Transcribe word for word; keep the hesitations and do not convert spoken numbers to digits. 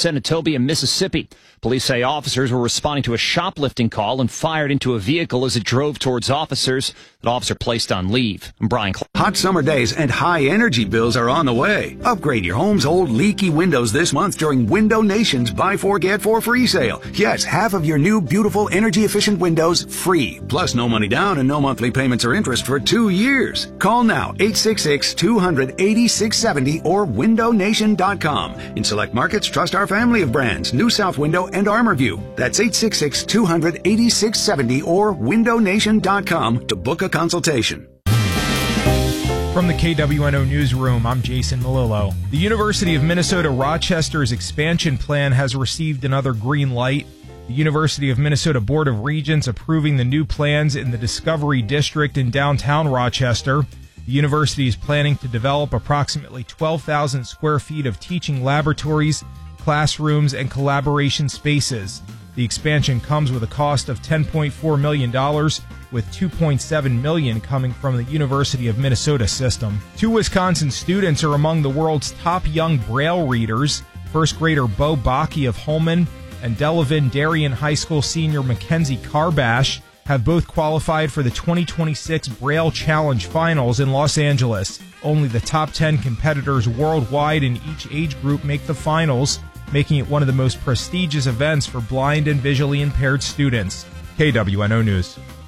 Senatobia, Mississippi. Police say officers were responding to a shoplifting call and fired into a vehicle as it drove towards officers. That officer placed on leave. I'm Brian Clark. Hot summer days and high energy bills are on the way. Upgrade your home's old leaky windows this month during Window Nation's Buy Four Get Four free sale. Yes, half of your new beautiful energy efficient windows free. Plus no money down and no monthly payments or interest for two years. Call now eight six six, two hundred, eighty-six seventy or window nation dot com. In select markets, trust our family of brands, New South Window and Armorview. That's eight six six, two hundred, eighty-six seventy or window nation dot com to book a consultation. From the K W N O Newsroom, I'm Jason Malillo. The University of Minnesota Rochester's expansion plan has received another green light. The University of Minnesota Board of Regents approving the new plans in the Discovery District in downtown Rochester. The university is planning to develop approximately twelve thousand square feet of teaching laboratories, classrooms, and collaboration spaces. The expansion comes with a cost of ten point four million dollars, with two point seven million dollars coming from the University of Minnesota system. Two Wisconsin students are among the world's top young Braille readers. First grader Bo Baki of Holman and Delavan Darien High School senior Mackenzie Carbash have both qualified for the twenty twenty-six Braille Challenge Finals in Los Angeles. Only the top ten competitors worldwide in each age group make the finals, making it one of the most prestigious events for blind and visually impaired students. K W N O News.